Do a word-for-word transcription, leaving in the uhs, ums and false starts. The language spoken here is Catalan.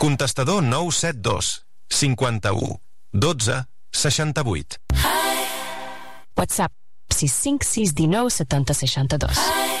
Contestador nou set dos cinquanta-u dotze seixanta-vuit. WhatsApp sis cinc sis dinou setanta seixanta-dos.